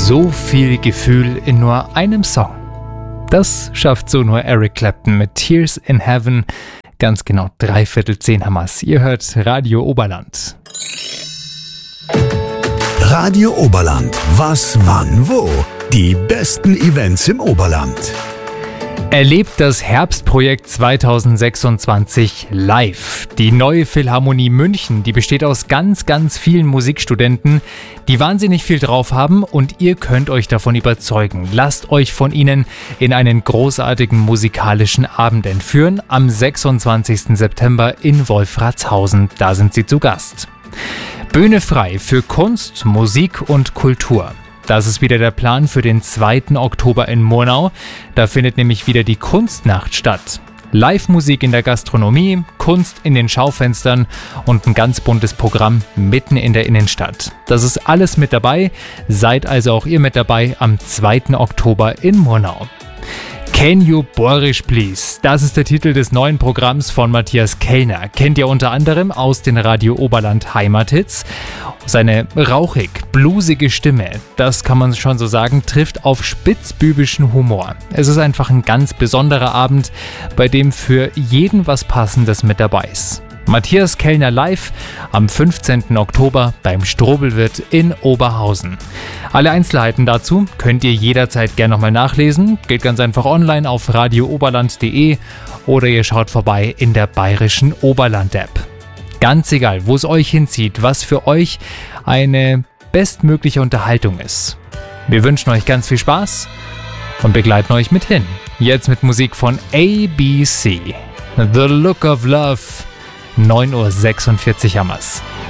So viel Gefühl in nur einem Song. Das schafft so nur Eric Clapton mit Tears in Heaven. Ganz genau 9:45 haben's. Ihr hört Radio Oberland. Radio Oberland. Was, wann, wo? Die besten Events im Oberland. Erlebt das Herbstprojekt 2026 live. Die neue Philharmonie München, die besteht aus ganz vielen Musikstudenten, die wahnsinnig viel drauf haben und ihr könnt euch davon überzeugen. Lasst euch von ihnen in einen großartigen musikalischen Abend entführen am 26. September in Wolfratshausen. Da sind sie zu Gast. Bühne frei für Kunst, Musik und Kultur. Das ist wieder der Plan für den 2. Oktober in Murnau. Da findet nämlich wieder die Kunstnacht statt. Live-Musik in der Gastronomie, Kunst in den Schaufenstern und ein ganz buntes Programm mitten in der Innenstadt. Das ist alles mit dabei. Seid also auch ihr mit dabei am 2. Oktober in Murnau. Can You Borisch Please? Das ist der Titel des neuen Programms von Matthias Kellner. Kennt ihr unter anderem aus den Radio Oberland Heimathits. Seine rauchig, bluesige Stimme, das kann man schon so sagen, trifft auf spitzbübischen Humor. Es ist einfach ein ganz besonderer Abend, bei dem für jeden was Passendes mit dabei ist. Matthias Kellner live am 15. Oktober beim Strobelwirt in Oberhausen. Alle Einzelheiten dazu könnt ihr jederzeit gerne nochmal nachlesen. Geht ganz einfach online auf radiooberland.de oder ihr schaut vorbei in der bayerischen Oberland-App. Ganz egal, wo es euch hinzieht, was für euch eine bestmögliche Unterhaltung ist. Wir wünschen euch ganz viel Spaß und begleiten euch mit hin. Jetzt mit Musik von ABC. The Look of Love. 9:46 haben's.